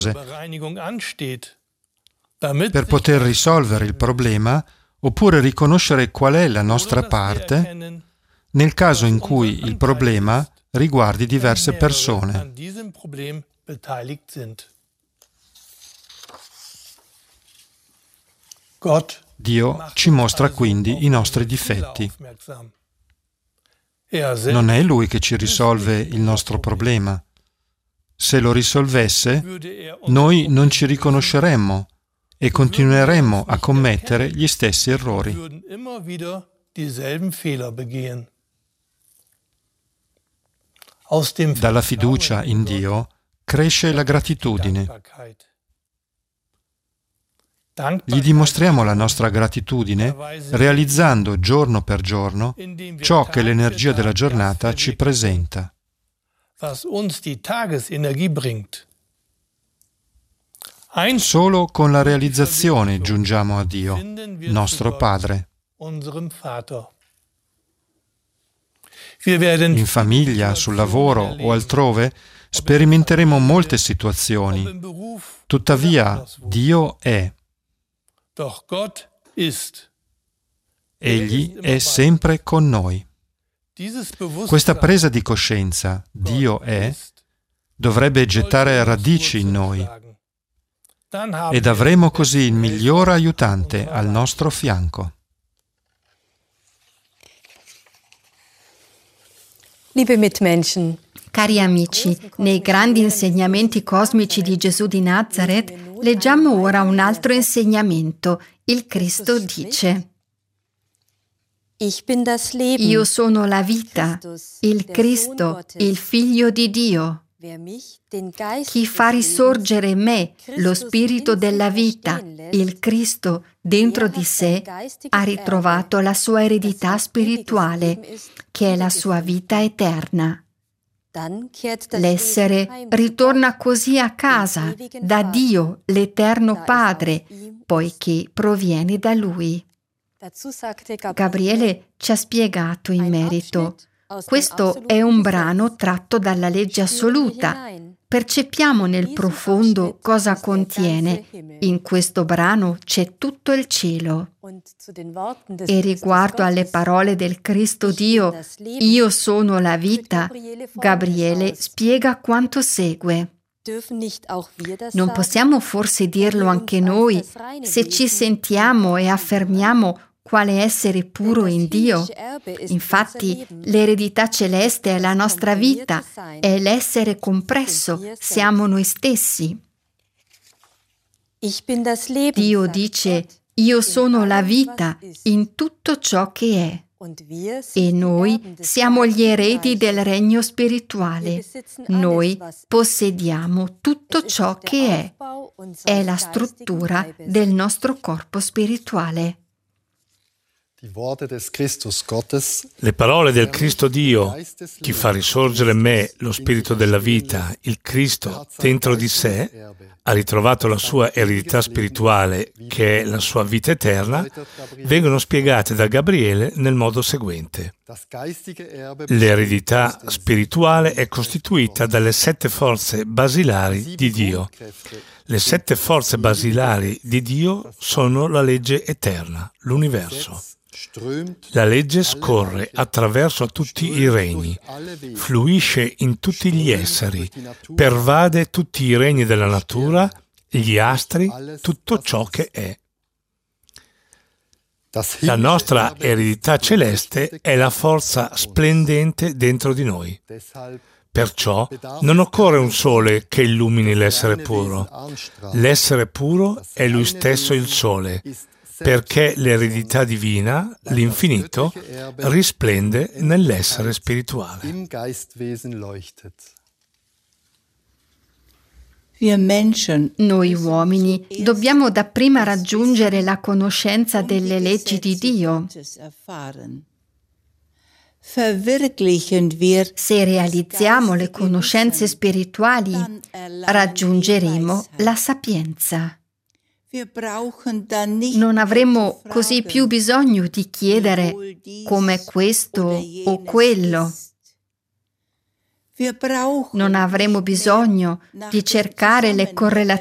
per poter risolvere il problema oppure riconoscere qual è la nostra parte nel caso in cui il problema riguardi diverse persone. Dio ci mostra quindi i nostri difetti. Non è Lui che ci risolve il nostro problema. Se lo risolvesse, noi non ci riconosceremmo e continueremmo a commettere gli stessi errori. Dalla fiducia in Dio cresce la gratitudine. Gli dimostriamo la nostra gratitudine realizzando giorno per giorno ciò che l'energia della giornata ci presenta. Solo con la realizzazione giungiamo a Dio, nostro Padre. In famiglia, sul lavoro o altrove sperimenteremo molte situazioni. Tuttavia, Dio è. Egli è sempre con noi. Questa presa di coscienza, Dio è, dovrebbe gettare radici in noi ed avremo così il miglior aiutante al nostro fianco. Liebe Mitmenschen, Cari amici, nei grandi insegnamenti cosmici di Gesù di Nazareth leggiamo ora un altro insegnamento. Il Cristo dice: Io sono la vita, il Cristo, il Figlio di Dio. Chi fa risorgere me, lo Spirito della vita, il Cristo, dentro di sé, ha ritrovato la sua eredità spirituale, che è la sua vita eterna. L'essere ritorna così a casa, da Dio, l'Eterno Padre, poiché proviene da Lui. Gabriele ci ha spiegato in merito. Questo è un brano tratto dalla legge assoluta. Percepiamo nel profondo cosa contiene. In questo brano c'è tutto il cielo. E riguardo alle parole del Cristo Dio, io sono la vita, Gabriele spiega quanto segue. Non possiamo forse dirlo anche noi se ci sentiamo e affermiamo quale essere puro in Dio? Infatti, l'eredità celeste è la nostra vita, è l'essere compresso, siamo noi stessi. Dio dice: io sono la vita in tutto ciò che è. E noi siamo gli eredi del regno spirituale. Noi possediamo tutto ciò che è. È la struttura del nostro corpo spirituale. Le parole del Cristo Dio, chi fa risorgere me, lo Spirito della vita, il Cristo, dentro di sé, ha ritrovato la sua eredità spirituale, che è la sua vita eterna, vengono spiegate da Gabriele nel modo seguente. L'eredità spirituale è costituita dalle 7 forze basilari di Dio. Le 7 forze basilari di Dio sono la legge eterna, l'universo. La legge scorre attraverso tutti i regni, fluisce in tutti gli esseri, pervade tutti i regni della natura, gli astri, tutto ciò che è. La nostra eredità celeste è la forza splendente dentro di noi. Perciò non occorre un sole che illumini l'essere puro. L'essere puro è lui stesso il sole, perché l'eredità divina, l'infinito, risplende nell'essere spirituale. Noi uomini dobbiamo dapprima raggiungere la conoscenza delle leggi di Dio. Se realizziamo le conoscenze spirituali, raggiungeremo la sapienza. Non avremo così più bisogno di chiedere come questo o quello. Non avremo bisogno di cercare le correlazioni